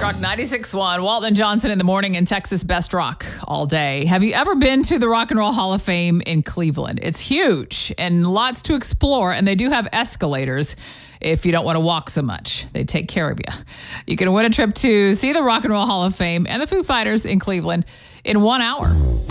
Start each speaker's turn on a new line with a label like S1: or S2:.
S1: Rock 96.1, Walton Johnson in the morning in Texas Best Rock all day. Have you ever been to the Rock and Roll Hall of Fame in Cleveland? It's huge and lots to explore, and they do have escalators if you don't want to walk so much. They take care of you. You can win a trip to see the Rock and Roll Hall of Fame and the Foo Fighters in Cleveland in 1 hour.